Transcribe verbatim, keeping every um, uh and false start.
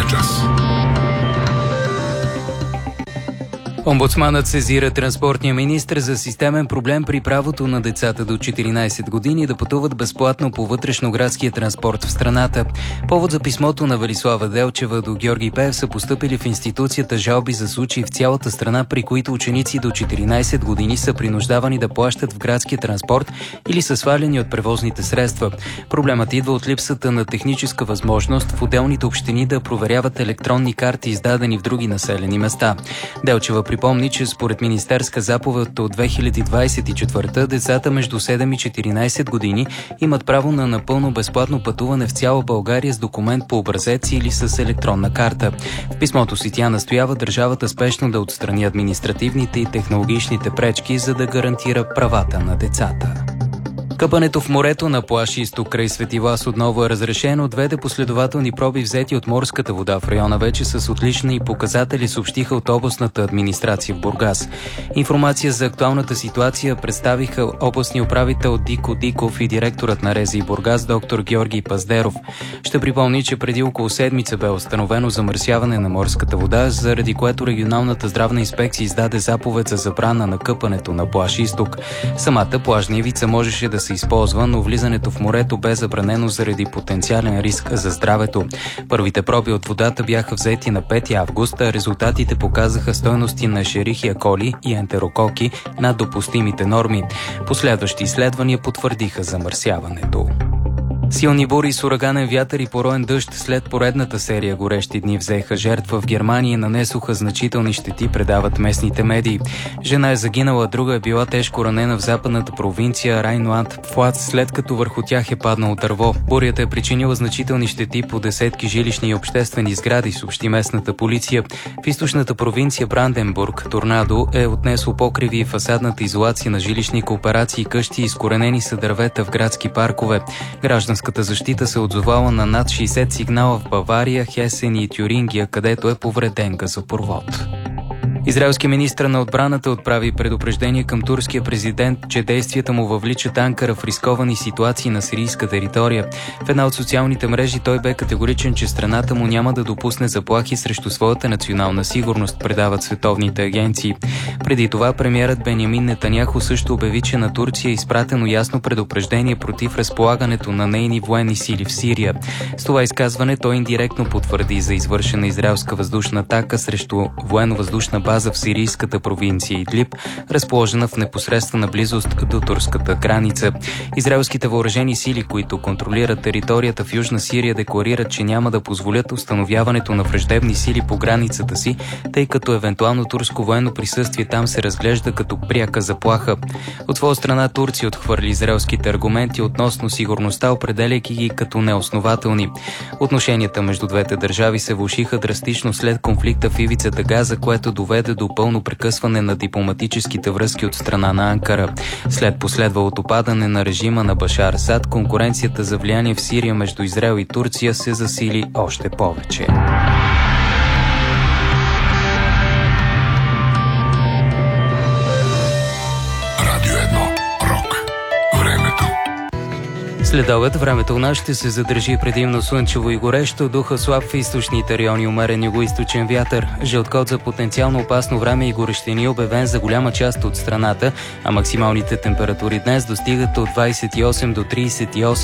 Детския час. Омбудсманът сезира транспортния министър за системен проблем при правото на децата до четиринайсет години да пътуват безплатно по вътрешноградския транспорт в страната. Повод за писмото на Велислава Делчева до Георги Пеев са постъпили в институцията жалби за случаи в цялата страна, при които ученици до четиринайсет години са принуждавани да плащат в градския транспорт или са свалени от превозните средства. Проблемът идва от липсата на техническа възможност в отделните общини да проверяват електронни карти, издадени в други населени места. Делчева припомни, че според министерска заповед от две хиляди двайсет и четвърта децата между седем и четиринайсет години имат право на напълно безплатно пътуване в цяла България с документ по образец или с електронна карта. В писмото си тя настоява държавата спешно да отстрани административните и технологичните пречки, за да гарантира правата на децата. Къпането в морето на плаж Изток край Свети Влас отново е разрешено. Двете последователни проби, взети от морската вода в района, вече с отлични показатели, съобщиха от областната администрация в Бургас. Информация за актуалната ситуация представиха областния управител Дико Диков и директорът на РЗИ Бургас доктор Георги Паздеров. Ще припомни, че преди около седмица бе установено замърсяване на морската вода, заради което регионалната здравна инспекция издаде заповед за забрана на къпането на плаж Изток. Самата плажна ивица можеше да се използва, но влизането в морето бе забранено заради потенциален риск за здравето. Първите проби от водата бяха взети на пети август, а резултатите показаха стойности на Шерихия коли и ентерококи над допустимите норми. Последващи изследвания потвърдиха замърсяването. Силни бури с ураганен вятър и пороен дъжд след поредната серия горещи дни взеха жертва в Германия и нанесоха значителни щети, предават местните медии. Жена е загинала, друга е била тежко ранена в западната провинция Райнланд-Пфалц, след като върху тях е паднало дърво. Бурята е причинила значителни щети по десетки жилищни и обществени сгради, съобщи местната полиция. В източната провинция Бранденбург торнадо е отнесло покриви и фасадната изолация на жилищни кооперации и къщи, изкоренени са дървета в градски паркове. Гражданската защита се отзовала на над шейсет сигнала в Бавария, Хесен и Тюрингия, където е повреден газопровод. Израелски министър на отбраната отправи предупреждение към турския президент, че действията му въвличат Анкара в рисковани ситуации на сирийска територия. В една от социалните мрежи той бе категоричен, че страната му няма да допусне заплахи срещу своята национална сигурност, предават световните агенции. Преди това премиерът Бенямин Нетаняху също обяви, че на Турция е изпратено ясно предупреждение против разполагането на нейни военни сили в Сирия. С това изказване той индиректно потвърди за извършена израелска въздушна атака срещу военно-въздушна база база в сирийската провинция Идлиб, разположена в непосредствена близост до турската граница. Израелските въоръжени сили, които контролират територията в Южна Сирия, декларират, че няма да позволят установяването на враждебни сили по границата си, тъй като евентуално турско военно присъствие там се разглежда като пряка заплаха. От своя страна Турция отхвърли израелските аргументи относно сигурността, определяйки ги като неоснователни. Отношенията между двете държави се влошиха драстично след конфликта в ивицата Газа, което доведе до пълно прекъсване на дипломатическите връзки от страна на Анкара. След последвалото падане на режима на Башар Асад, конкуренцията за влияние в Сирия между Израел и Турция се засили още повече. Радио едно. Рок. Времето. След обед времето у нас ще се задържи предимно слънчево и горещо, духа слаб в източните райони, умерен югоизточен вятър. Жълт код за потенциално опасно време и горещини обявен за голяма част от страната, а максималните температури днес достигат от двайсет и осем до трийсет и осем